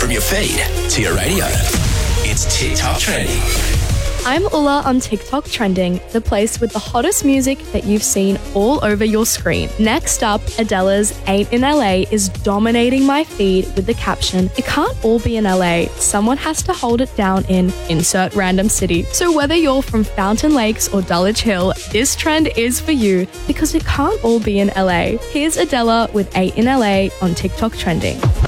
From your feed to your radio, it's TikTok Trending. I'm Ulla on TikTok Trending, the place with the hottest music that you've seen all over your screen. Next up, Adele's Ain't in LA is dominating my feed with the caption, "It can't all be in LA. Someone has to hold it down in insert random city." So whether you're from Fountain Lakes or Dulwich Hill, this trend is for you because it can't all be in LA. Here's Adele with Ain't in LA on TikTok Trending.